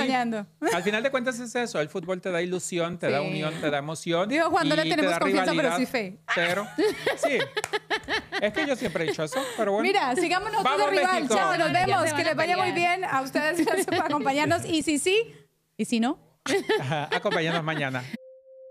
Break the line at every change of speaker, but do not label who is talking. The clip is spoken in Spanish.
acompañando.
Al final de cuentas es eso. El fútbol te da ilusión, te da unión, te da emoción.
Digo, Juan, no le
y
tenemos
te da
confianza, pero
rivalidad,
sí fe.
Pero, sí. Es que yo siempre he dicho eso, pero bueno.
Mira, sigamos nosotros de
¡Vamos,
rival.
México!
Chao, nos
Ya
vemos.
se van
Que
a
les vaya muy
pelear.
bien. A ustedes gracias por acompañarnos. Y si sí, y si no.
Acompáñanos mañana.